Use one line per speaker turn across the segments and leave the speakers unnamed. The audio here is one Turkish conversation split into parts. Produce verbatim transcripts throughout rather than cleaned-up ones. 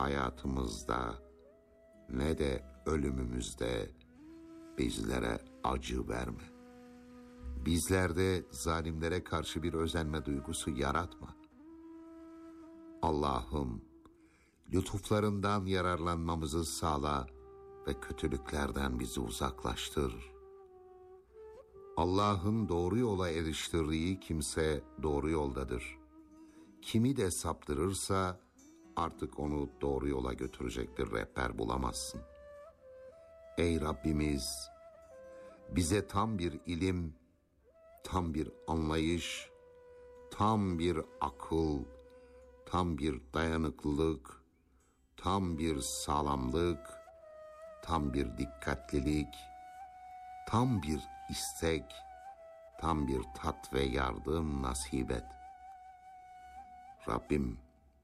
hayatımızda ne de ölümümüzde bizlere acı verme. Bizlerde zalimlere karşı bir özenme duygusu yaratma. Allah'ım, lütuflarından yararlanmamızı sağla ve kötülüklerden bizi uzaklaştır. Allah'ın doğru yola eriştirdiği kimse doğru yoldadır. Kimi de saptırırsa artık onu doğru yola götürecektir rehber bulamazsın. Ey Rabbimiz, bize tam bir ilim, tam bir anlayış, tam bir akıl, tam bir dayanıklılık, tam bir sağlamlık, tam bir dikkatlilik, tam bir istek, tam bir tat ve yardım nasip et. Rabbim,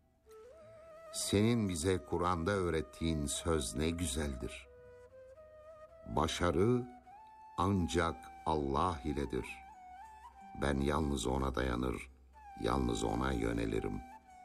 senin bize Kur'an'da öğrettiğin söz ne güzeldir. Başarı ancak Allah iledir. Ben yalnız ona dayanır, yalnız ona yönelirim.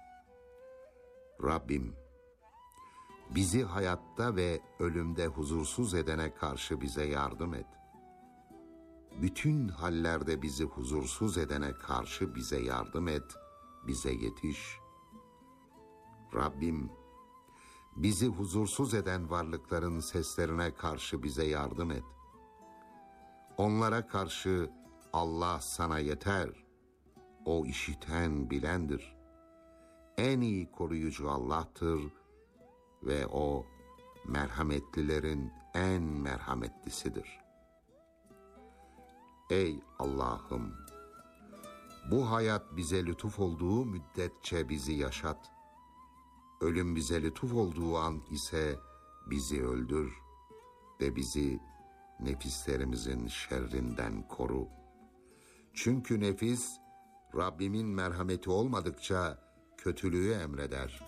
Rabbim, bizi hayatta ve ölümde huzursuz edene karşı bize yardım et. Bütün hallerde bizi huzursuz edene karşı bize yardım et, bize yetiş. Rabbim, bizi huzursuz eden varlıkların seslerine karşı bize yardım et. Onlara karşı Allah sana yeter. O işiten bilendir. En iyi koruyucu Allah'tır ve o merhametlilerin en merhametlisidir. Ey Allah'ım, bu hayat bize lütuf olduğu müddetçe bizi yaşat. Ölüm bize lütuf olduğu an ise bizi öldür ve bizi nefislerimizin şerrinden koru. Çünkü nefis, Rabbimin merhameti olmadıkça kötülüğü emreder.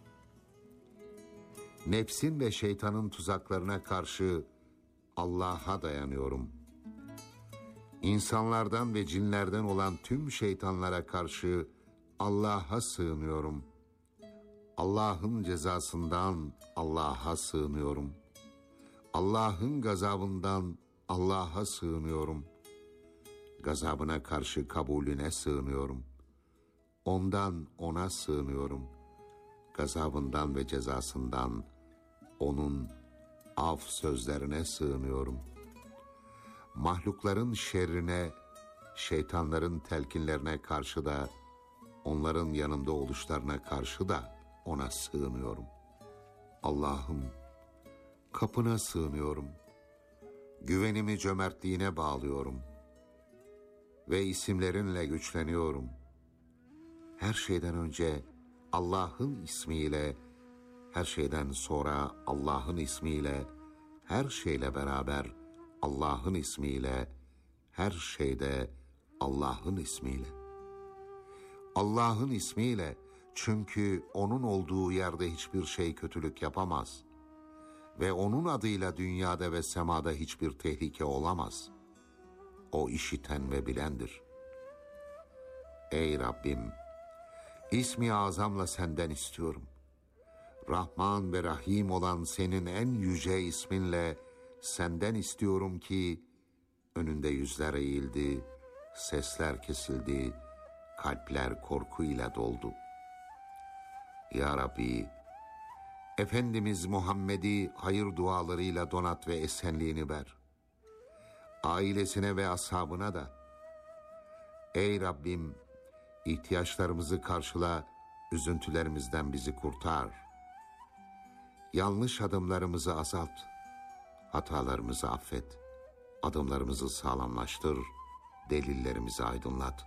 Nefsin ve şeytanın tuzaklarına karşı Allah'a dayanıyorum. İnsanlardan ve cinlerden olan tüm şeytanlara karşı Allah'a sığınıyorum. Allah'ın cezasından Allah'a sığınıyorum. Allah'ın gazabından Allah'a sığınıyorum. Gazabına karşı kabulüne sığınıyorum. Ondan ona sığınıyorum. Gazabından ve cezasından onun af sözlerine sığınıyorum. Mahlukların şerrine, şeytanların telkinlerine karşı da, onların yanında oluşlarına karşı da ona sığınıyorum. Allah'ım, kapına sığınıyorum. Güvenimi cömertliğine bağlıyorum. Ve isimlerinle güçleniyorum. Her şeyden önce Allah'ın ismiyle, her şeyden sonra Allah'ın ismiyle, her şeyle beraber Allah'ın ismiyle, her şeyde Allah'ın ismiyle. Allah'ın ismiyle, çünkü onun olduğu yerde hiçbir şey kötülük yapamaz. Ve onun adıyla dünyada ve semada hiçbir tehlike olamaz. O işiten ve bilendir. Ey Rabbim, İsmi azamla senden istiyorum. Rahman ve Rahim olan senin en yüce isminle senden istiyorum ki önünde yüzler eğildi, sesler kesildi, kalpler korkuyla doldu. Ya Rabbi, Efendimiz Muhammed'i hayır dualarıyla donat ve esenliğini ver. Ailesine ve ashabına da. Ey Rabbim, ihtiyaçlarımızı karşıla, üzüntülerimizden bizi kurtar. Yanlış adımlarımızı azalt, hatalarımızı affet, adımlarımızı sağlamlaştır, delillerimizi aydınlat.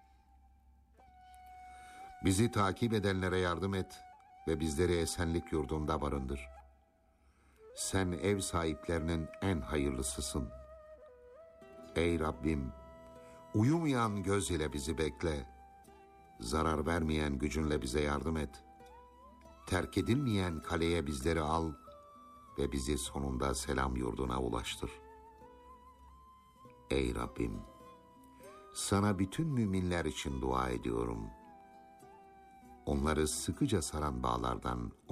Bizi takip edenlere yardım et ve bizleri esenlik yurdunda barındır. Sen ev sahiplerinin en hayırlısısın. Ey Rabbim, uyumayan göz ile bizi bekle, zarar vermeyen gücünle bize yardım et. Terk edilmeyen kaleye bizleri al ve bizi sonunda selam yurduna ulaştır. Ey Rabbim, sana bütün müminler için dua ediyorum. Onları sıkıca saran bağlardan